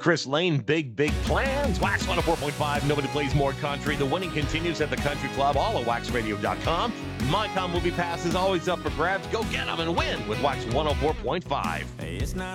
Chris Lane, Big Plans. Wax 104.5. Nobody plays more country. The winning continues at the Country Club, all at waxradio.com. My Tom Movie Pass is always up for grabs. Go get them and win with Wax 104.5. It's not